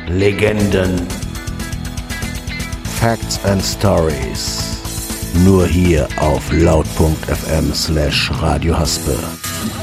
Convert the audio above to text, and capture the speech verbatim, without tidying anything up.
Legenden. Facts and Stories. Nur hier auf laut punkt f m slash Radio Haspe.